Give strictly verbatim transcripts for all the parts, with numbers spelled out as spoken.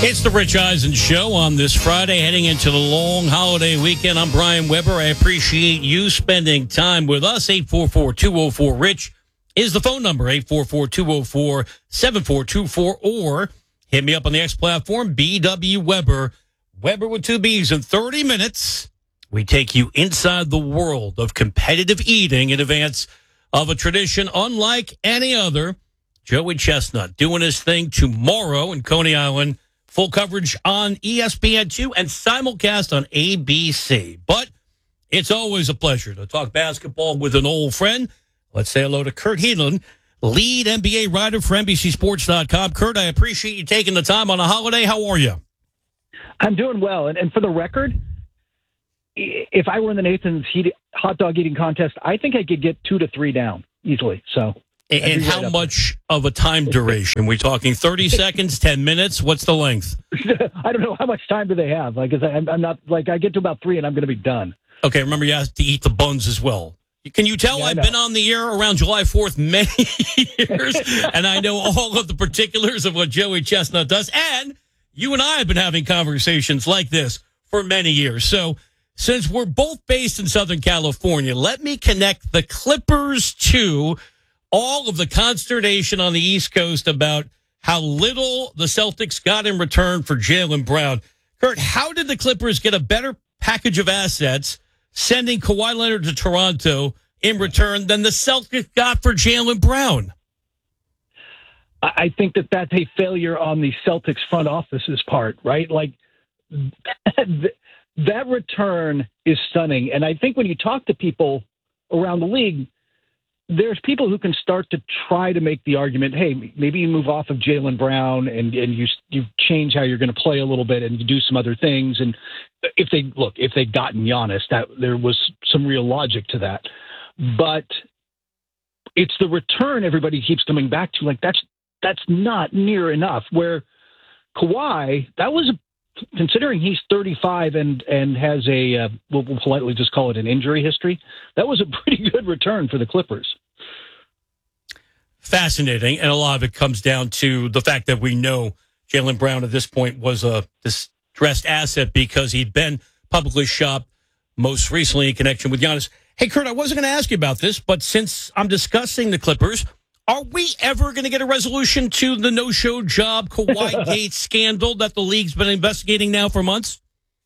It's the Rich Eisen Show on this Friday, heading into the long holiday weekend. I'm Brian Weber. I appreciate you spending time with us. eight four four, two oh four, RICH is the phone number, eight four four, two oh four, seven four two four, or hit me up on the X platform, B W Weber. Weber with two B's. In thirty minutes, we take you inside the world of competitive eating in advance of a tradition unlike any other. Joey Chestnut doing his thing tomorrow in Coney Island. Full coverage on E S P N two and simulcast on A B C. But it's always a pleasure to talk basketball with an old friend. Let's say hello to Kurt Helin, lead N B A writer for N B C Sports dot com. Kurt, I appreciate you taking the time on a holiday. How are you? I'm doing well. And, and for the record, if I were in the Nathan's heat, hot dog eating contest, I think I could get two to three down easily. So. And, and how much of a time duration? Are we talking thirty seconds, ten minutes? What's the length? I don't know. How much time do they have? Like, I'm, I'm not like I get to about three and I'm going to be done. Okay. Remember, you have to eat the buns as well. Can you tell yeah, I've been on the air around July fourth many years, and I know all of the particulars of what Joey Chestnut does. And you and I have been having conversations like this for many years. So since we're both based in Southern California, let me connect the Clippers to all of the consternation on the East Coast about how little the Celtics got in return for Jaylen Brown. Kurt, how did the Clippers get a better package of assets sending Kawhi Leonard to Toronto in return than the Celtics got for Jaylen Brown? I think that that's a failure on the Celtics front office's part, right? Like, that return is stunning. And I think when you talk to people around the league, there's people who can start to try to make the argument, hey, maybe you move off of Jaylen Brown and, and you you change how you're going to play a little bit and you do some other things. And if they look, if they'd gotten Giannis, that there was some real logic to that. But it's the return everybody keeps coming back to. Like, that's that's not near enough. Where Kawhi, that was, considering he's thirty-five and, and has a, uh, we'll, we'll politely just call it an injury history, that was a pretty good return for the Clippers. Fascinating, and a lot of it comes down to the fact that we know Jaylen Brown at this point was a distressed asset because he'd been publicly shopped most recently in connection with Giannis. Hey, Kurt, I wasn't going to ask you about this, but since I'm discussing the Clippers, are we ever going to get a resolution to the no-show job Kawhi Gate scandal that the league's been investigating now for months?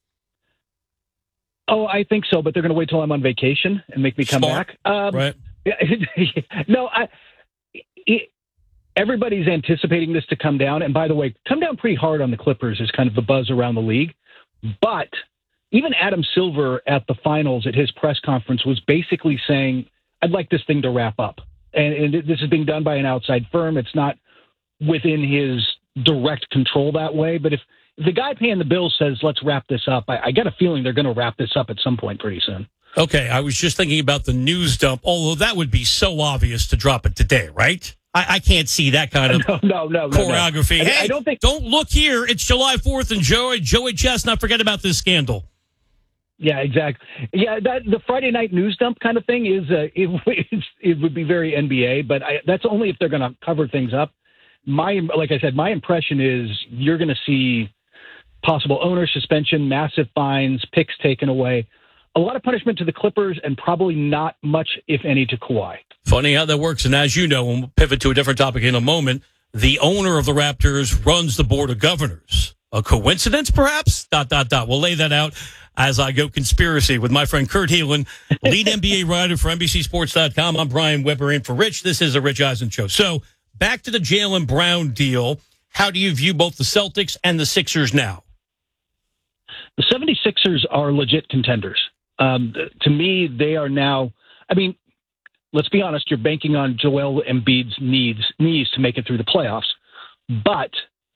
Oh, I think so, but they're going to wait till I'm on vacation and make me come Smart. back. Um, right. no, I... It, everybody's anticipating this to come down. And by the way, come down pretty hard on the Clippers is kind of the buzz around the league. But even Adam Silver at the finals at his press conference was basically saying, I'd like this thing to wrap up. And, and this is being done by an outside firm. It's not within his direct control that way. But if, if the guy paying the bill says, let's wrap this up, I, I got a feeling they're going to wrap this up at some point pretty soon. Okay, I was just thinking about the news dump, although that would be so obvious to drop it today, right? I, I can't see that kind of no, no, no, choreography. No, no. Hey, I don't think. Don't look here. It's July fourth, and Joey, Joey Chestnut, forget about this scandal. Yeah, exactly. Yeah, that the Friday night news dump kind of thing is uh, it, it would be very N B A, but I, that's only if they're going to cover things up. My, like I said, my impression is you're going to see possible owner suspension, massive fines, picks taken away. A lot of punishment to the Clippers and probably not much, if any, to Kawhi. Funny how that works. And as you know, and we'll pivot to a different topic in a moment, the owner of the Raptors runs the board of governors. A coincidence, perhaps? Dot, dot, dot. We'll lay that out as I go conspiracy with my friend Kurt Helin, lead N B A writer for N B C Sports dot com. I'm Brian Weber in for Rich. This is a Rich Eisen Show. So back to the Jaylen Brown deal. How do you view both the Celtics and the Sixers now? The seventy-sixers are legit contenders. Um, to me, they are now, I mean, let's be honest, you're banking on Joel Embiid's needs, knees to make it through the playoffs. But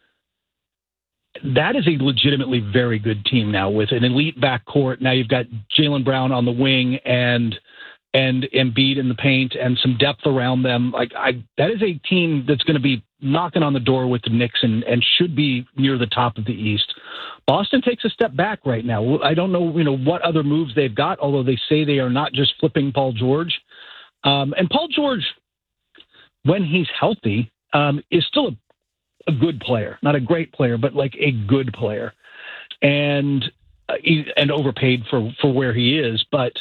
that is a legitimately very good team now with an elite backcourt. Now you've got Jaylen Brown on the wing and and Embiid in the paint and some depth around them. Like I, that is a team that's going to be knocking on the door with the Knicks and, and should be near the top of the East. Boston takes a step back right now. I don't know, you know, what other moves they've got, although they say they are not just flipping Paul George. Um, and Paul George, when he's healthy, um, is still a a good player, not a great player, but like a good player, and uh, he, and overpaid for for where he is. But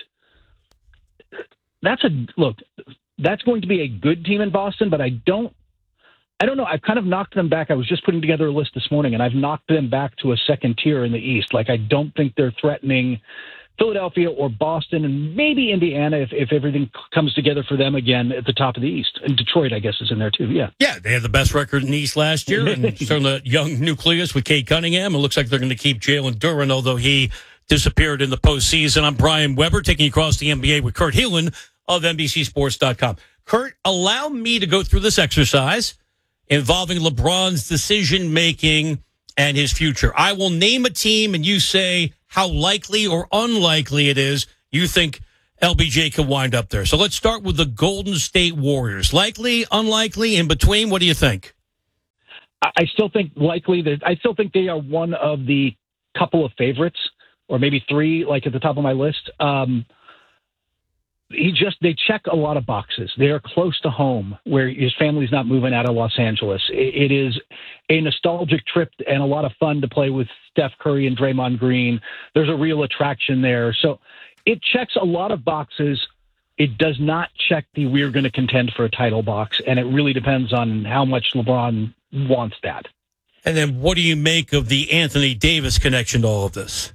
that's a look. That's going to be a good team in Boston, but I don't. I don't know. I've kind of knocked them back. I was just putting together a list this morning, and I've knocked them back to a second tier in the East. Like, I don't think they're threatening Philadelphia or Boston, and maybe Indiana if, if everything comes together for them again at the top of the East. And Detroit, I guess, is in there too. Yeah. Yeah, they had the best record in the East last year, and certainly a young nucleus with Cade Cunningham. It looks like they're going to keep Jalen Duren, although he disappeared in the postseason. I'm Brian Weber, taking you across the N B A with Kurt Heelan of N B C Sports dot com. Kurt, allow me to go through this exercise involving LeBron's decision-making and his future. I will name a team, and you say how likely or unlikely it is you think L B J could wind up there. So let's start with the Golden State Warriors. Likely, unlikely, in between? What do you think? I still think likely that I still think they are one of the couple of favorites, or maybe three, like at the top of my list. Um, He just, they check a lot of boxes. They are close to home where his family's not moving out of Los Angeles. It, it is a nostalgic trip and a lot of fun to play with Steph Curry and Draymond Green. There's a real attraction there. So it checks a lot of boxes. It does not check the we're going to contend for a title box. And it really depends on how much LeBron wants that. And then what do you make of the Anthony Davis connection to all of this?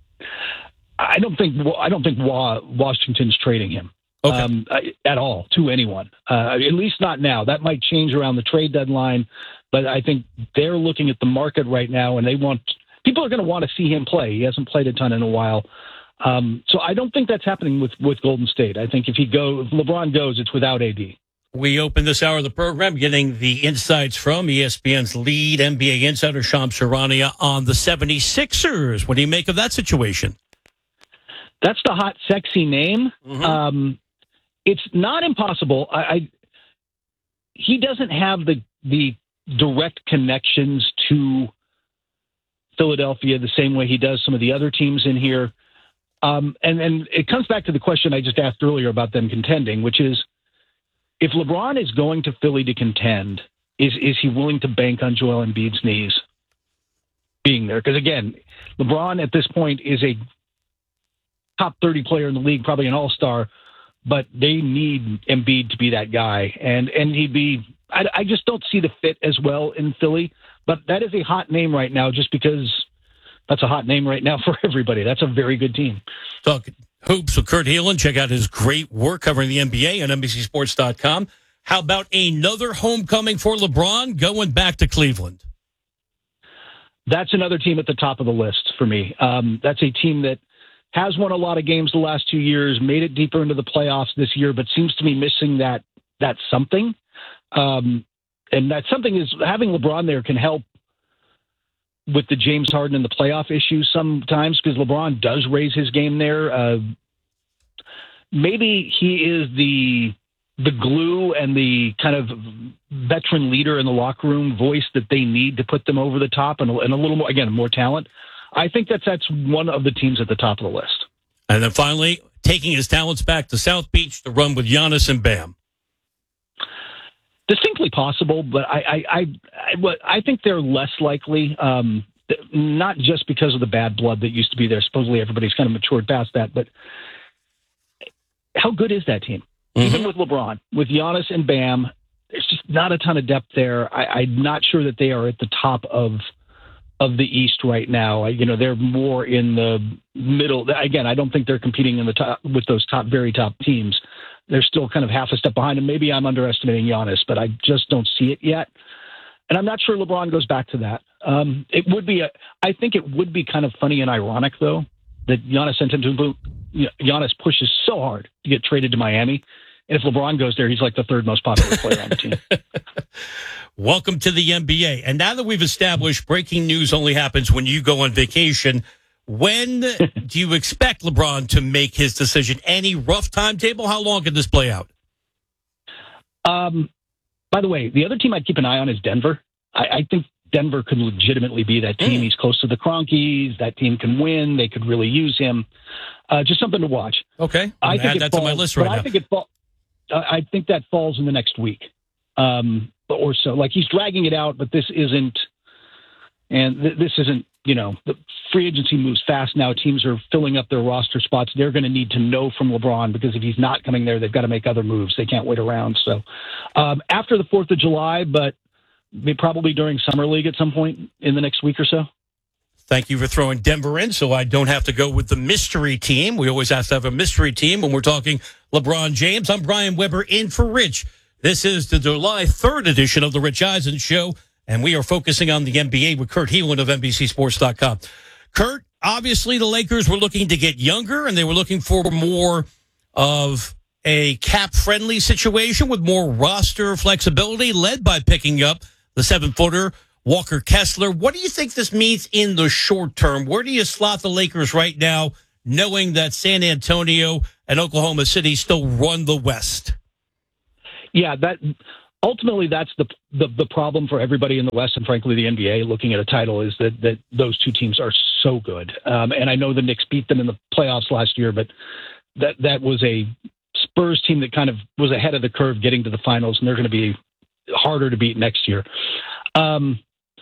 I don't think I don't think Washington's trading him okay. um, at all to anyone. Uh, at least not now. That might change around the trade deadline, but I think they're looking at the market right now, and they want people are going to want to see him play. He hasn't played a ton in a while, um, so I don't think that's happening with, with Golden State. I think if he go, if LeBron goes, it's without A D. We open this hour of the program getting the insights from E S P N's lead N B A insider Shams Charania on the seventy-sixers. What do you make of that situation? That's the hot, sexy name. Mm-hmm. Um, it's not impossible. I, I he doesn't have the the direct connections to Philadelphia the same way he does some of the other teams in here. Um, and and it comes back to the question I just asked earlier about them contending, which is if LeBron is going to Philly to contend, is is he willing to bank on Joel Embiid's knees being there? Because again, LeBron at this point is a top thirty player in the league, probably an all-star, but they need Embiid to be that guy. And and he'd be, I, I just don't see the fit as well in Philly, but that is a hot name right now just because that's a hot name right now for everybody. That's a very good team. Talk hoops with Kurt Heelan. Check out his great work covering the N B A on N B C Sports dot com. How about another homecoming for LeBron going back to Cleveland? That's another team at the top of the list for me. Um, that's a team that has won a lot of games the last two years, made it deeper into the playoffs this year, but seems to be missing that that something. Um, and that something is having LeBron there can help with the James Harden and the playoff issues sometimes because LeBron does raise his game there. Uh, maybe he is the the glue and the kind of veteran leader in the locker room voice that they need to put them over the top and, and a little more, again, more talent. I think that's that's one of the teams at the top of the list. And then finally, taking his talents back to South Beach to run with Giannis and Bam. Distinctly possible, but I I I, I, I think they're less likely. Um, not just because of the bad blood that used to be there. Supposedly everybody's kind of matured past that, but how good is that team? Mm-hmm. Even with LeBron, with Giannis and Bam, there's just not a ton of depth there. I, I'm not sure that they are at the top of. of the East right now. You know, they're more in the middle. Again, I don't think they're competing in the top with those top, very top teams. They're still kind of half a step behind, and maybe I'm underestimating Giannis, but I just don't see it yet. And I'm not sure LeBron goes back to that. Um, it would be, a, I think it would be kind of funny and ironic, though, that Giannis Antetokounmpo, Giannis pushes so hard to get traded to Miami. And if LeBron goes there, he's like the third most popular player on the team. Welcome to the N B A. And now that we've established breaking news only happens when you go on vacation, when do you expect LeBron to make his decision? Any rough timetable? How long could this play out? Um, by the way, the other team I'd keep an eye on is Denver. I, I think Denver could legitimately be that team. Mm. He's close to the Kroenkes. That team can win. They could really use him. Uh, just something to watch. Okay. I'm I think add that falls, to my list right now. I think, it fall, I think that falls in the next week. Um, or so. Like, he's dragging it out, but this isn't, and th- this isn't, you know, the free agency moves fast now. Teams are filling up their roster spots. They're going to need to know from LeBron, because if he's not coming there, they've got to make other moves. They can't wait around. So um, after the fourth of July, but probably during Summer League at some point in the next week or so. Thank you for throwing Denver in so I don't have to go with the mystery team. We always have to have a mystery team when we're talking LeBron James. I'm Brian Weber in for Rich. This is the July third edition of the Rich Eisen Show, and we are focusing on the N B A with Kurt Helin of N B C Sports dot com. Kurt, obviously the Lakers were looking to get younger, and they were looking for more of a cap-friendly situation with more roster flexibility, led by picking up the seven-footer Walker Kessler. What do you think this means in the short term? Where do you slot the Lakers right now, knowing that San Antonio and Oklahoma City still run the West? Yeah, that ultimately that's the, the the problem for everybody in the West, and frankly the N B A looking at a title, is that that those two teams are so good. Um, and I know the Knicks beat them in the playoffs last year, but that that was a Spurs team that kind of was ahead of the curve getting to the finals, and they're going to be harder to beat next year. Um,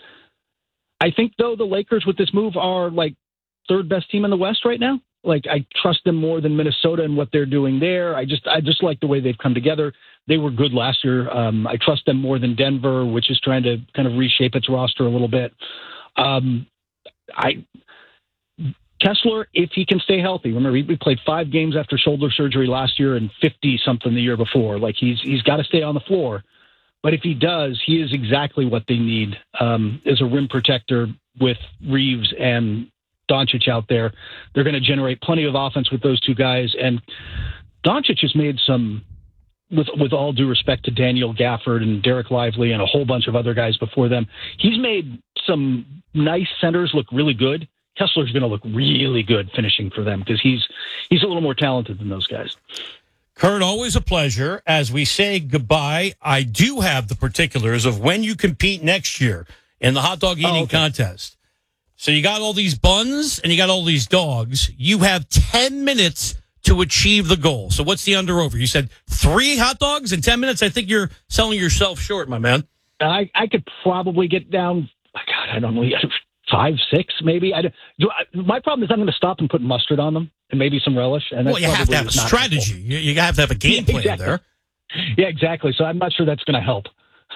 I think, though, the Lakers with this move are like third best team in the West right now. Like, I trust them more than Minnesota and what they're doing there. I just, I just like the way they've come together. They were good last year. Um, I trust them more than Denver, which is trying to kind of reshape its roster a little bit. Um, I Kessler, if he can stay healthy. Remember, we played five games after shoulder surgery last year and fifty something the year before. Like, he's he's got to stay on the floor. But if he does, he is exactly what they need um, as a rim protector with Reeves and Doncic out there. They're going to generate plenty of offense with those two guys. And Doncic has made some, with with all due respect to Daniel Gafford and Derek Lively and a whole bunch of other guys before them, he's made some nice centers look really good. Kessler's going to look really good finishing for them, because he's he's a little more talented than those guys. Kurt, always a pleasure. As we say goodbye, I do have the particulars of when you compete next year in the hot dog eating oh, okay. contest. So you got all these buns and you got all these dogs. You have ten minutes to achieve the goal. So what's the under over? You said three hot dogs in ten minutes? I think you're selling yourself short, my man. I, I could probably get down, God, I don't know, five, six maybe. I, do I, my problem is I'm going to stop and put mustard on them and maybe some relish. And well, you have to have a strategy. You, you have to have a game yeah, plan exactly. there. Yeah, exactly. So I'm not sure that's going to help.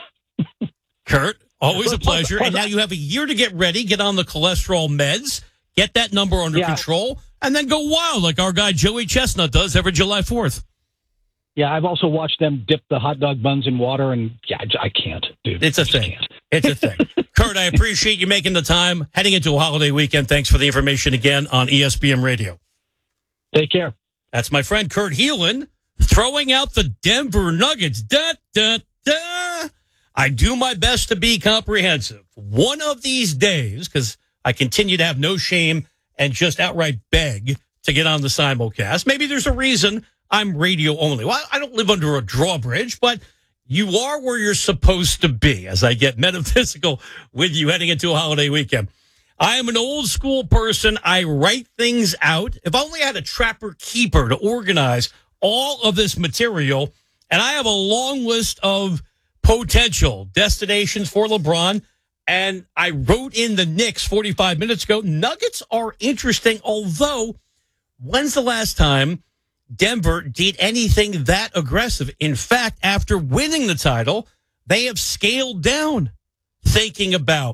Kurt, always a pleasure. And now you have a year to get ready, get on the cholesterol meds, get that number under yeah. control, and then go wild like our guy Joey Chestnut does every July fourth. Yeah, I've also watched them dip the hot dog buns in water, and yeah, I can't, dude. It's a thing. It's a thing. Kurt, I appreciate you making the time. Heading into a holiday weekend, thanks for the information again on E S P N Radio. Take care. That's my friend Kurt Helin throwing out the Denver Nuggets. Da, da, da. I do my best to be comprehensive. One of these days, because I continue to have no shame and just outright beg to get on the simulcast. Maybe there's a reason I'm radio only. Well, I don't live under a drawbridge, but you are where you're supposed to be as I get metaphysical with you heading into a holiday weekend. I am an old school person. I write things out. If only I had a trapper keeper to organize all of this material, and I have a long list of potential destinations for LeBron, and I wrote in the Knicks forty-five minutes ago. Nuggets are interesting, although when's the last time Denver did anything that aggressive? In fact, after winning the title, they have scaled down thinking about.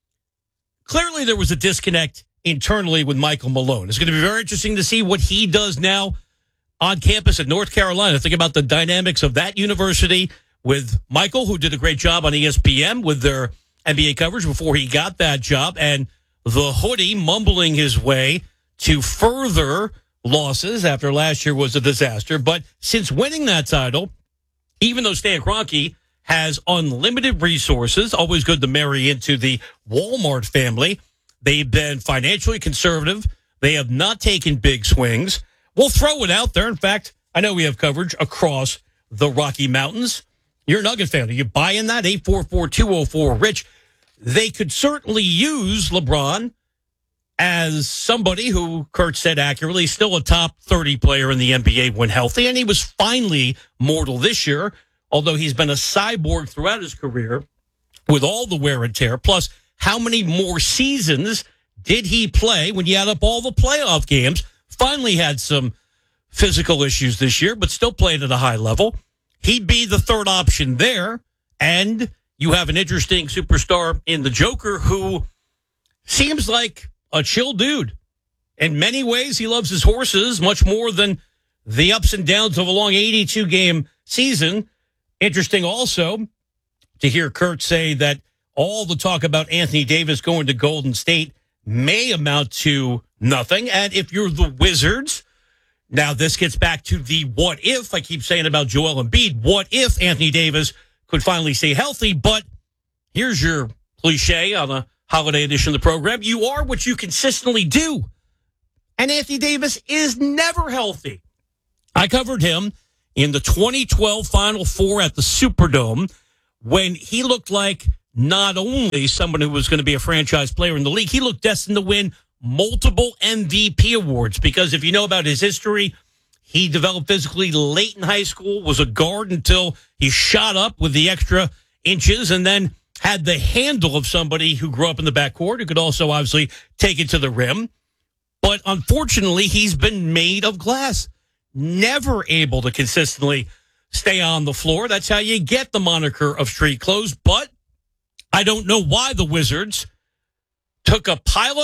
Clearly, there was a disconnect internally with Michael Malone. It's going to be very interesting to see what he does now on campus at North Carolina. Think about the dynamics of that university with Michael, who did a great job on E S P N with their N B A coverage before he got that job, and the hoodie mumbling his way to further losses after last year was a disaster. But since winning that title, even though Stan Kroenke has unlimited resources, always good to marry into the Walmart family, they've been financially conservative. They have not taken big swings. We'll throw it out there. In fact, I know we have coverage across the Rocky Mountains. You're a Nugget fan. Are you buying that? eight four four, two oh four, RICH. They could certainly use LeBron as somebody who, Kurt said accurately, still a top thirty player in the N B A when healthy, and he was finally mortal this year although he's been a cyborg throughout his career with all the wear and tear. Plus, how many more seasons did he play when you add up all the playoff games? Finally had some physical issues this year, but still played at a high level. He'd be the third option there. And you have an interesting superstar in the Joker who seems like a chill dude. In many ways, he loves his horses much more than the ups and downs of a long eighty-two game season. Interesting also to hear Kurt say that all the talk about Anthony Davis going to Golden State may amount to nothing. And if you're the Wizards, now this gets back to the what if. I keep saying about Joel Embiid. What if Anthony Davis could finally stay healthy? But here's your cliche on a holiday edition of the program. You are what you consistently do. And Anthony Davis is never healthy. I covered him in the twenty twelve Final Four at the Superdome when he looked like not only someone who was going to be a franchise player in the league, he looked destined to win multiple M V P awards. Because if you know about his history, he developed physically late in high school, was a guard until he shot up with the extra inches, and then had the handle of somebody who grew up in the backcourt who could also obviously take it to the rim. But unfortunately, he's been made of glass, never able to consistently stay on the floor. That's how you get the moniker of street clothes. But I don't know why the Wizards took a pile of